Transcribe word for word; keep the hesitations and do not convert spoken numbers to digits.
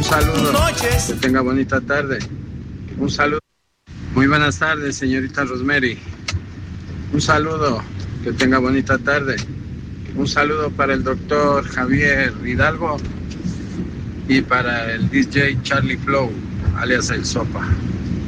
saludo. Que tenga bonita tarde. Un saludo. Muy buenas tardes, señorita Rosemary. Un saludo. Que tenga bonita tarde. Un saludo para el doctor Javier Hidalgo y para el D J Charlie Flow, alias El Sopa.